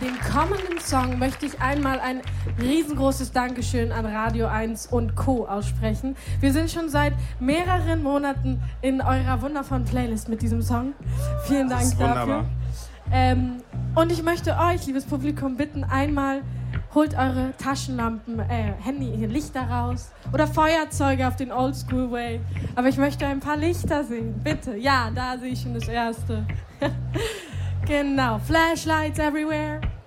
den kommenden Song möchte ich einmal ein riesengroßes Dankeschön an Radio 1 und Co. aussprechen. Wir sind schon seit mehreren Monaten in eurer wundervollen Playlist mit diesem Song. Vielen Dank dafür. Und ich möchte euch, liebes Publikum, bitten, einmal holt eure Taschenlampen, Handy, Lichter raus oder Feuerzeuge auf den Oldschool Way. Aber ich möchte ein paar Lichter sehen, bitte. Ja, da sehe ich schon das erste. Genau, Flashlights everywhere.